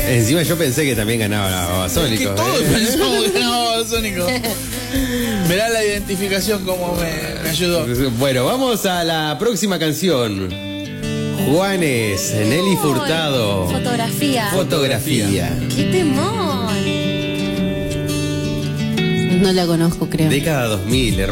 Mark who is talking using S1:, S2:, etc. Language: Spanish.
S1: Encima yo pensé que también ganaba Babasónicos.
S2: Que todos pensamos que ganaba Babasónicos. Mirá la identificación como me ayudó.
S1: Bueno, vamos a la próxima canción. Juanes, Nelly Furtado.
S3: Fotografía. ¡Qué temón!
S4: No la conozco, creo.
S1: Década 2000,